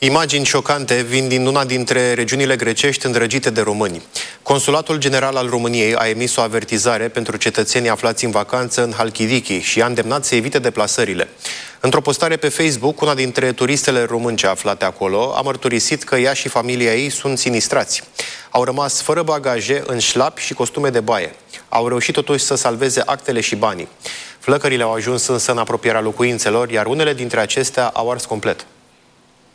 Imagini șocante vin din una dintre regiunile grecești îndrăgite de români. Consulatul General al României a emis o avertizare pentru cetățenii aflați în vacanță în Halkidiki și i-a îndemnat să evite deplasările. Într-o postare pe Facebook, una dintre turistele românce aflate acolo a mărturisit că ea și familia ei sunt sinistrați. Au rămas fără bagaje, în șlapi și costume de baie. Au reușit totuși să salveze actele și banii. Flăcările au ajuns însă în apropierea locuințelor, iar unele dintre acestea au ars complet.